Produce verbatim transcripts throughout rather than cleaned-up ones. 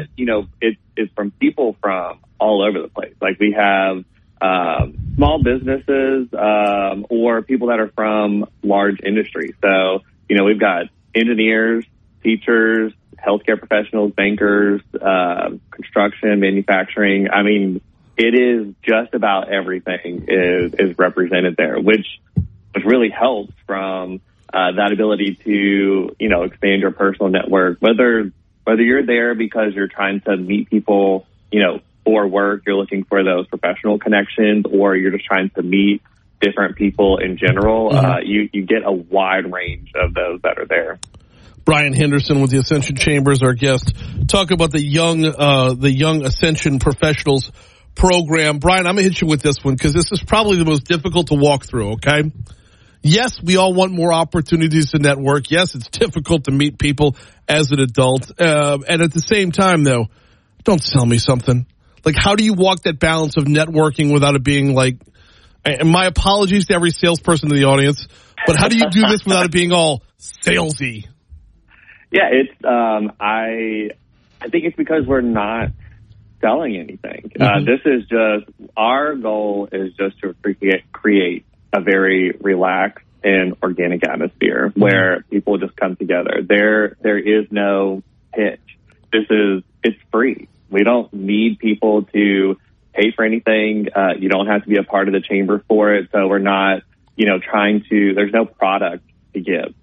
but, you know, it, it's from people from all over the place. Like we have um, small businesses um, or people that are from large industries. So, you know, we've got engineers, teachers, healthcare professionals, bankers, uh, construction, manufacturing. I mean, it is just about everything is, is represented there, which, which really helps from uh, that ability to, you know, expand your personal network, whether, whether you're there because you're trying to meet people, you know, for work, you're looking for those professional connections, or you're just trying to meet different people in general. Mm-hmm. Uh, you, you get a wide range of those that are there. Brian Henderson with the Ascension Chamber is our guest. Talk about the young, uh, the Young Ascension Professionals program. Brian, I'm gonna hit you with this one because this is probably the most difficult to walk through. Okay. Yes, we all want more opportunities to network. Yes, it's difficult to meet people as an adult. Uh, and at the same time, though, don't sell me something. Like, how do you walk that balance of networking without it being like, and my apologies to every salesperson in the audience, but how do you do this without it being all salesy? Yeah, it's, um, I, I think it's because we're not selling anything. Mm-hmm. Uh, this is just, our goal is just to create, create a very relaxed and organic atmosphere mm-hmm. where people just come together. There, there is no pitch. This is, it's free. We don't need people to pay for anything. Uh, you don't have to be a part of the chamber for it. So we're not, you know, trying to, there's no product to give.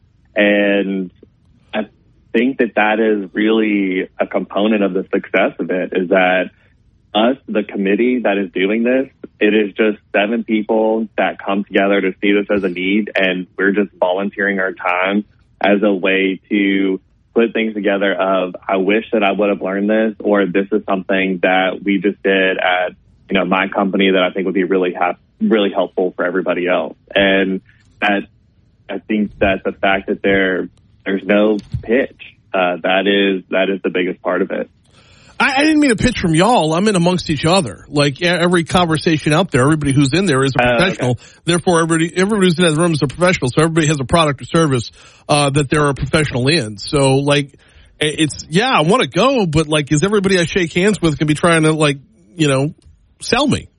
And I think that that is really a component of the success of it, is that us, the committee that is doing this, it is just seven people that come together to see this as a need. And we're just volunteering our time as a way to put things together of, I wish that I would have learned this, or this is something that we just did at, you know, my company that I think would be really ha- really helpful for everybody else. And that, I think that the fact that there, there's no pitch, uh, that is, that is the biggest part of it. I, I didn't mean a pitch from y'all. I'm in amongst each other. Like every conversation out there, everybody who's in there is a professional. Uh, okay. Therefore, everybody, everybody who's in that room is a professional. So everybody has a product or service uh, that they're a professional in. So like, it's, yeah, I want to go, but like, is everybody I shake hands with can be trying to like, you know, sell me?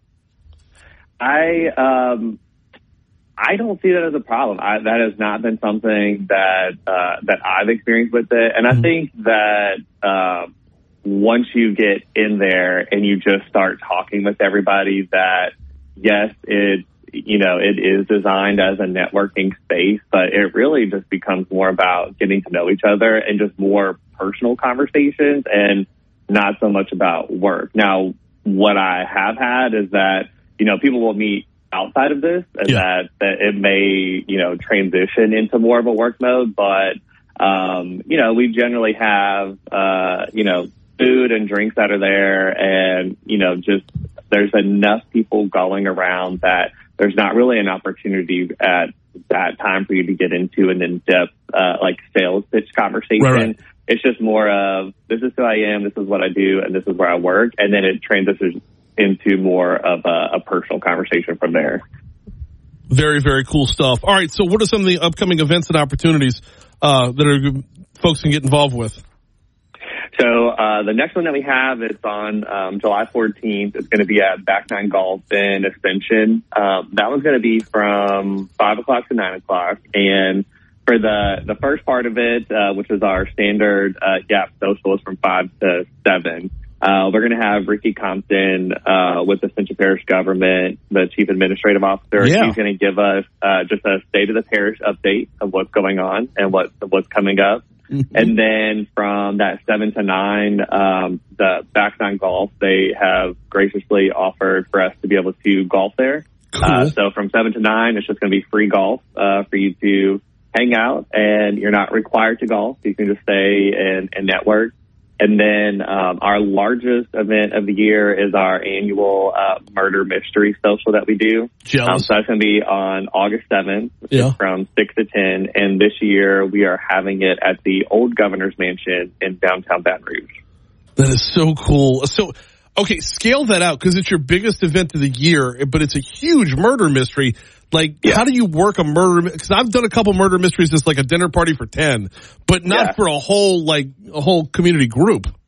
I um, I don't see that as a problem. I, that has not been something that uh, that I've experienced with it, and I mm-hmm. think that. Uh, Once you get in there and you just start talking with everybody, that yes, it, you know, it is designed as a networking space, but it really just becomes more about getting to know each other and just more personal conversations and not so much about work. Now, what I have had is that, you know, people will meet outside of this and yeah. that, that it may, you know, transition into more of a work mode, but, um, you know, we generally have, uh, you know, food and drinks that are there, and, you know, just there's enough people going around that there's not really an opportunity at that time for you to get into an in-depth, uh, like sales pitch conversation. Right, right. It's just more of, this is who I am, this is what I do, and this is where I work. And then it transitions into more of a, a personal conversation from there. Very, very cool stuff. All right. So what are some of the upcoming events and opportunities, uh, that are folks can get involved with? So uh, the next one that we have is on um, July fourteenth. It's going to be at Back Nine Golf in Ascension. Um, that one's going to be from five o'clock to nine o'clock. And for the, the first part of it, uh, which is our standard uh, Gap Social, is from five to seven. Uh, we're going to have Ricky Compton uh, with the Ascension Parish Government, the Chief Administrative Officer. Yeah. He's going to give us uh, just a state of the parish update of what's going on and what what's coming up. Mm-hmm. And then from that seven to nine, um, the Back Nine Golf, they have graciously offered for us to be able to golf there. Cool. Uh, so from seven to nine, it's just going to be free golf uh, for you to hang out, and you're not required to golf. You can just stay and, and network. And then um, our largest event of the year is our annual uh, murder mystery social that we do. Um, so that's going to be on August seventh yeah. from six to ten. And this year we are having it at the Old Governor's Mansion in downtown Baton Rouge. That is so cool. So, okay, scale that out because it's your biggest event of the year, but it's a huge murder mystery. Like, yeah. how do you work a murder? Because I've done a couple murder mysteries. It's like a dinner party for ten, but not yeah. for a whole like a whole community group.